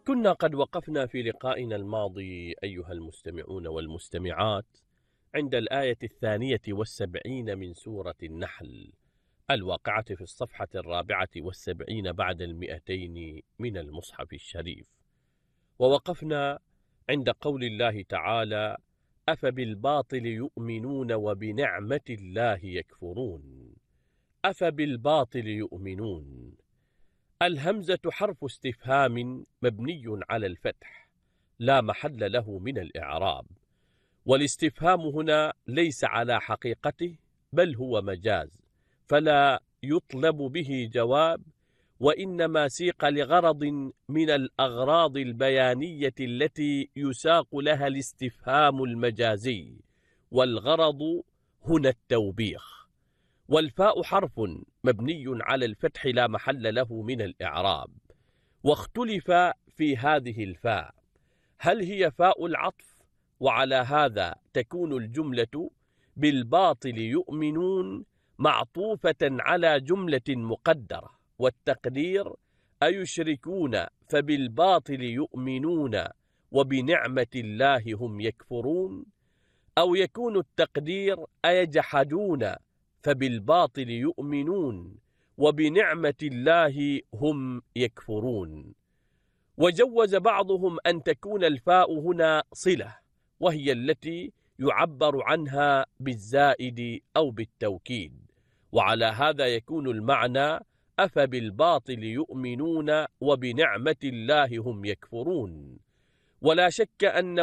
كنا قد وقفنا في لقائنا الماضي أيها المستمعون والمستمعات عند الآية 72 من سورة النحل الواقعة في الصفحة 74 بعد 200 من المصحف الشريف، ووقفنا عند قول الله تعالى: أفبالباطل يؤمنون وبنعمة الله يكفرون. أفبالباطل يؤمنون، الهمزة حرف استفهام مبني على الفتح لا محل له من الإعراب، والاستفهام هنا ليس على حقيقته بل هو مجاز، فلا يطلب به جواب، وإنما سيق لغرض من الأغراض البيانية التي يساق لها الاستفهام المجازي، والغرض هنا التوبيخ. والفاء حرف مبني على الفتح لا محل له من الإعراب، واختلف في هذه الفاء، هل هي فاء العطف وعلى هذا تكون الجملة بالباطل يؤمنون معطوفة على جملة مقدرة، والتقدير أيشركون فبالباطل يؤمنون وبنعمة الله هم يكفرون، أو يكون التقدير أيجحدون فبالباطل يؤمنون وبنعمة الله هم يكفرون. وجوز بعضهم أن تكون الفاء هنا صلة، وهي التي يعبر عنها بالزائد أو بالتوكيد، وعلى هذا يكون المعنى أفبالباطل يؤمنون وبنعمة الله هم يكفرون. ولا شك أن